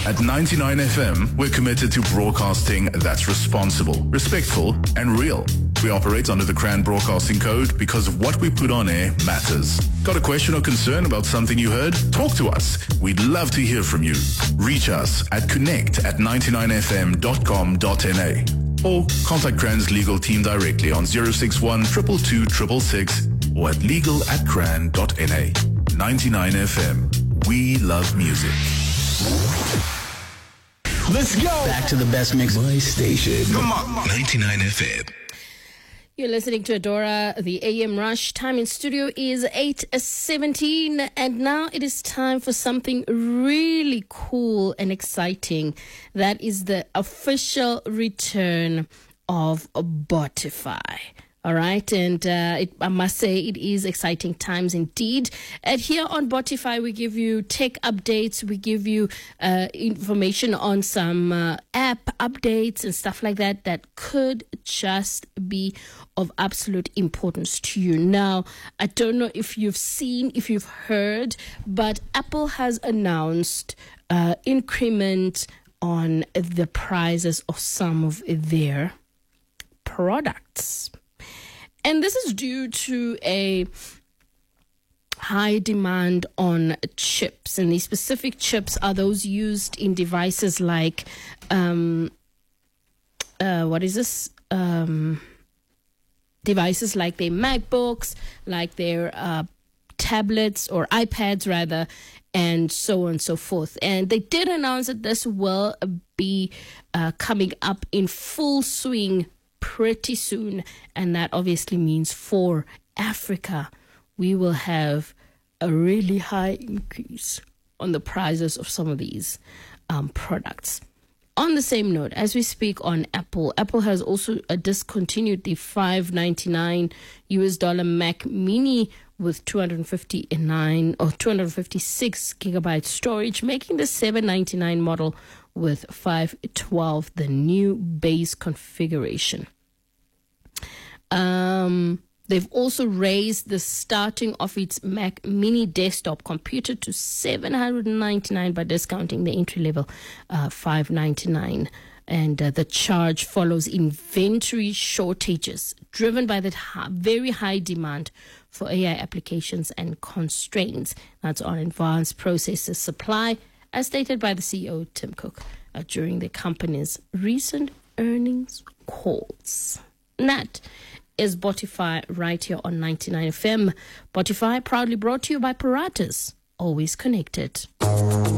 At 99 FM, we're committed to broadcasting that's responsible, respectful, and real. We operate under the CRAN Broadcasting Code because what we put on air matters. Got a question or concern about something you heard? Talk to us. We'd love to hear from you. Reach us at connect@99fm.com.na or contact CRAN's legal team directly on 061 222 666 or at legal@cran.na. 99 FM. We love music. Let's go. Back to the best mix. My station. Come on. 99 FM. You're listening to Adora, the AM Rush. Time in studio is 8:17, and now it is time for something really cool and exciting. That is the official return of Botify. All right, and I must say it is exciting times indeed. And here on Botify, we give you tech updates. We give you information on some app updates and stuff like that that could just be of absolute importance to you. Now, I don't know if you've seen, if you've heard, but Apple has announced increment on the prices of some of their products. And this is due to a high demand on chips. And these specific chips are those used in devices like, devices like their MacBooks, like their tablets or iPads rather, and so on and so forth. And they did announce that this will be coming up in full swing pretty soon, and that obviously means for Africa we will have a really high increase on the prices of some of these products. On the same note, as we speak on Apple has also discontinued the $599 Mac Mini with 259 or 256 gigabyte storage, making the $799 model with 512 the new base configuration. They've also raised the starting of its Mac Mini desktop computer to $799 by discounting the entry level $599. And the charge follows inventory shortages driven by the very high demand for AI applications and constraints. That's on advanced processor supply, as stated by the CEO, Tim Cook, during the company's recent earnings calls. And that is Botify right here on 99 FM. Botify proudly brought to you by Paratus, always connected.